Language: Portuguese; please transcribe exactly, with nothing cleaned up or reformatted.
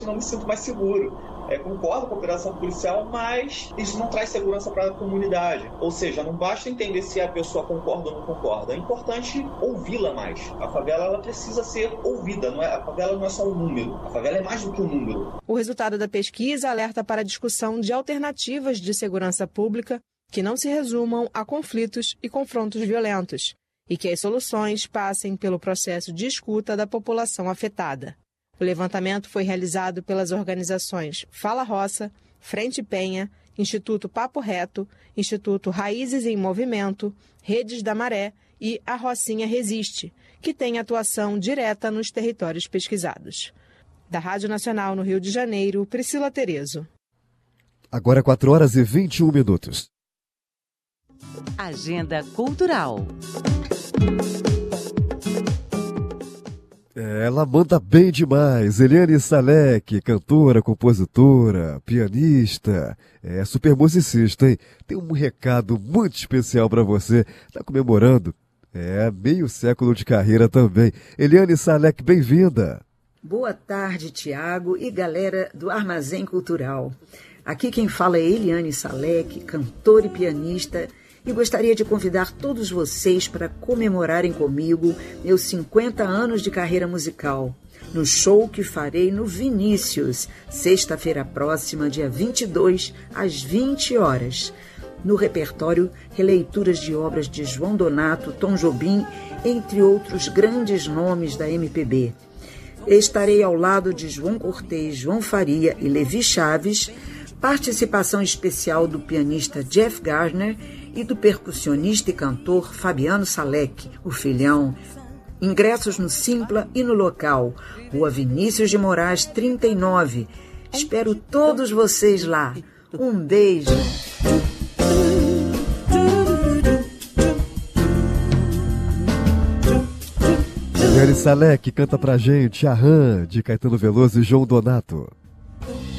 não me sinto mais seguro. É, concordo com a operação policial, mas isso não traz segurança para a comunidade. Ou seja, não basta entender se a pessoa concorda ou não concorda. É importante ouvi-la mais. A favela ela precisa ser ouvida. Não é, a favela não é só um número. A favela é mais do que um número. O resultado da pesquisa alerta para a discussão de alternativas de segurança pública que não se resumam a conflitos e confrontos violentos e que as soluções passem pelo processo de escuta da população afetada. O levantamento foi realizado pelas organizações Fala Roça, Frente Penha, Instituto Papo Reto, Instituto Raízes em Movimento, Redes da Maré e a Rocinha Resiste, que tem atuação direta nos territórios pesquisados. Da Rádio Nacional no Rio de Janeiro, Priscila Terezo. Agora quatro horas e vinte e um minutos. Agenda Cultural. Ela manda bem demais. Eliane Salek, cantora, compositora, pianista, é super musicista, hein? Tem um recado muito especial para você. Tá comemorando é meio século de carreira também. Eliane Salek, bem-vinda. Boa tarde, Tiago e galera do Armazém Cultural. Aqui quem fala é Eliane Salek, cantora e pianista, e gostaria de convidar todos vocês para comemorarem comigo meus cinquenta anos de carreira musical, no show que farei no Vinícius, sexta-feira próxima, dia vinte e dois, às vinte horas. No repertório, releituras de obras de João Donato, Tom Jobim, entre outros grandes nomes da M P B. Estarei ao lado de João Cortez, João Faria e Levi Chaves, participação especial do pianista Jeff Gardner e do percussionista e cantor Fabiano Salek, o filhão. Ingressos no Simpla e no local, Rua Vinícius de Moraes, trinta e nove. Espero todos vocês lá. Um beijo. Eliane Salek canta pra gente Arran, de Caetano Veloso e João Donato.